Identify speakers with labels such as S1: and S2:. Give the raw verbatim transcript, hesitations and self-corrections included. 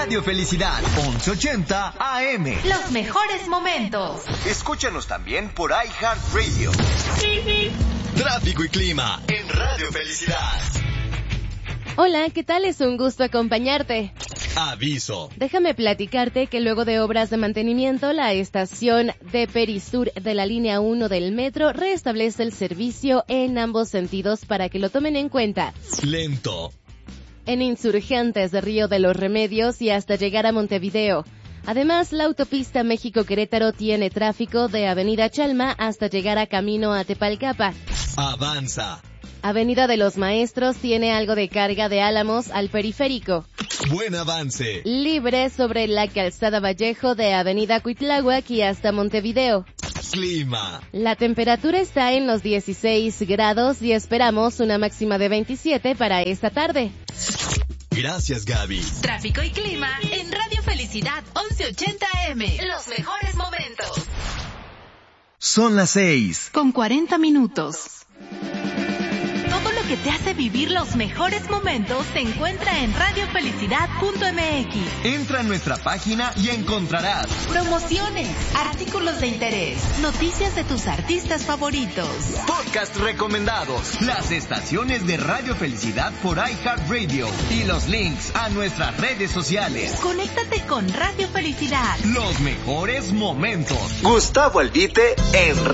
S1: Radio Felicidad, once ochenta A M.
S2: Los mejores momentos.
S1: Escúchanos también por iHeartRadio. Tráfico y clima en Radio Felicidad.
S3: Hola, ¿qué tal? Es un gusto acompañarte.
S1: Aviso.
S3: Déjame platicarte que luego de obras de mantenimiento, la estación de Perisur de la línea uno del metro restablece el servicio en ambos sentidos para que lo tomen en cuenta.
S1: Lento.
S3: En Insurgentes de Río de los Remedios y hasta llegar a Montevideo. Además, la autopista México-Querétaro tiene tráfico de Avenida Chalma hasta llegar a camino a Tepalcapa.
S1: Avanza.
S3: Avenida de los Maestros tiene algo de carga de Álamos al periférico.
S1: Buen avance.
S3: Libre sobre la calzada Vallejo de Avenida Cuitláhuac y hasta Montevideo.
S1: Clima.
S3: La temperatura está en los dieciséis grados y esperamos una máxima de veintisiete para esta tarde.
S1: Gracias, Gaby.
S2: Tráfico y clima en Radio Felicidad once ochenta A M. Los mejores momentos.
S1: Son las seis.
S2: Con cuarenta minutos. Todo lo que te hace vivir los mejores momentos se encuentra en radio felicidad punto m x.
S1: Entra en nuestra página y encontrarás
S2: promociones, artículos de interés, noticias de tus artistas favoritos,
S1: podcast recomendados, las estaciones de Radio Felicidad por iHeartRadio y los links a nuestras redes sociales.
S2: Conéctate con Radio Felicidad.
S1: Los mejores momentos. Gustavo Albite en